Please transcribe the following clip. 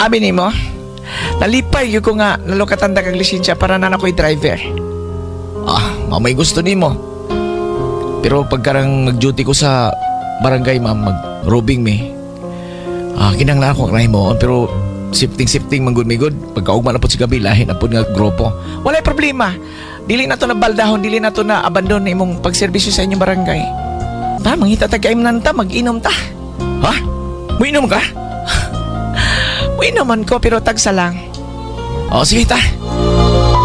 Abi ni mo, nalipay yung ko nga nalokatanda kag lisensya para na ako'y driver. Mamay gusto ni mo. Pero pagkarang nag-duty ko sa barangay, ma'am, mag-robing me. Kinanglan ako ng mo, pero sifting man good me good. Pagkaugma na po si gabi, lahin na po nga grupo. Walay problema. Dili na to na baldahon, dili na to na abandon na imong pagserbisyo sa inyong barangay. Ta, mangita tagaim nanta, mag-inom ta. Ha? Muinom ka? Uy naman ko pero tagsa lang. Sige ta.